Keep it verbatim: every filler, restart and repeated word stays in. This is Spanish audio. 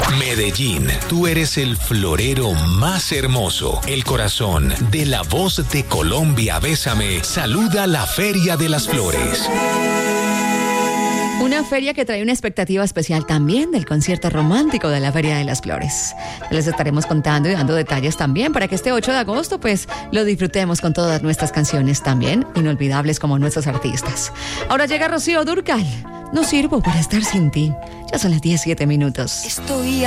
Medellín, tú eres el florero más hermoso. El corazón de La Voz de Colombia, Bésame, saluda la Feria de las Flores. Una feria que trae una expectativa especial también del concierto romántico de la Feria de las Flores. Les estaremos contando y dando detalles también para que este ocho de agosto pues lo disfrutemos con todas nuestras canciones también, inolvidables como nuestros artistas. Ahora llega Rocío Dúrcal. No sirvo para estar sin ti. Ya son las diecisiete minutos. Estoy